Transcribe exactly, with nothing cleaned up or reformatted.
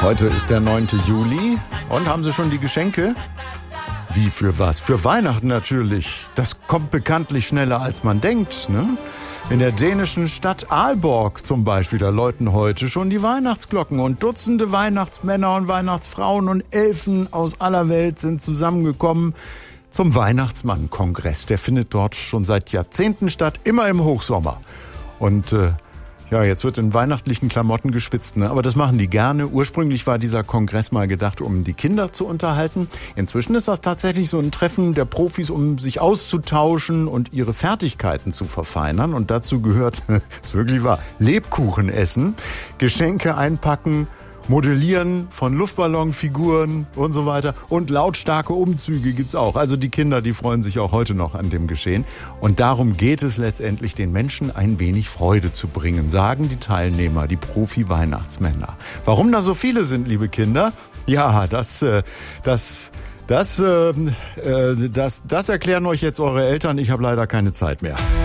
Heute ist der neunte Juli und haben Sie schon die Geschenke? Wie, für was? Für Weihnachten natürlich. Das kommt bekanntlich schneller als man denkt, ne? In der dänischen Stadt Aalborg zum Beispiel, da läuten heute schon die Weihnachtsglocken und Dutzende Weihnachtsmänner und Weihnachtsfrauen und Elfen aus aller Welt sind zusammengekommen zum Weihnachtsmann-Kongress. Der findet dort schon seit Jahrzehnten statt, immer im Hochsommer. Und äh, ja, jetzt wird in weihnachtlichen Klamotten geschwitzt, ne? Aber das machen die gerne. Ursprünglich war dieser Kongress mal gedacht, um die Kinder zu unterhalten. Inzwischen ist das tatsächlich so ein Treffen der Profis, um sich auszutauschen und ihre Fertigkeiten zu verfeinern. Und dazu gehört, das ist wirklich wahr, Lebkuchen essen, Geschenke einpacken, Modellieren von Luftballonfiguren und so weiter. Und lautstarke Umzüge gibt's auch. Also die Kinder, die freuen sich auch heute noch an dem Geschehen. Und darum geht es letztendlich, den Menschen ein wenig Freude zu bringen, sagen die Teilnehmer, die Profi-Weihnachtsmänner. Warum da so viele sind, liebe Kinder? Ja, das, das, das, das, das erklären euch jetzt eure Eltern. Ich habe leider keine Zeit mehr.